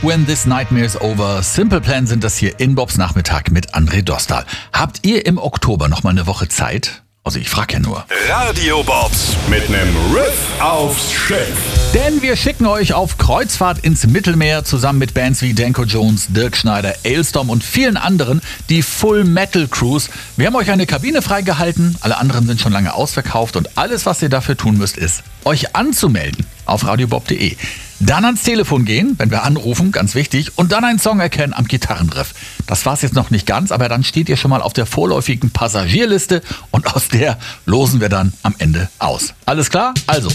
When This Nightmare is Over. Simple Plan sind das hier in Bobs Nachmittag mit André Dostal. Habt ihr im Oktober noch mal eine Woche Zeit? Also ich frage ja nur. Radio Bobs mit nem Riff aufs Schiff. Denn wir schicken euch auf Kreuzfahrt ins Mittelmeer zusammen mit Bands wie Danko Jones, Dirk Schneider, Alestorm und vielen anderen, die Full Metal Cruise. Wir haben euch eine Kabine freigehalten, alle anderen sind schon lange ausverkauft und alles, was ihr dafür tun müsst, ist, euch anzumelden auf radiobob.de. Dann ans Telefon gehen, wenn wir anrufen, ganz wichtig, und dann einen Song erkennen am Gitarrenriff. Das war's jetzt noch nicht ganz, aber dann steht ihr schon mal auf der vorläufigen Passagierliste und aus der losen wir dann am Ende aus. Alles klar? Also,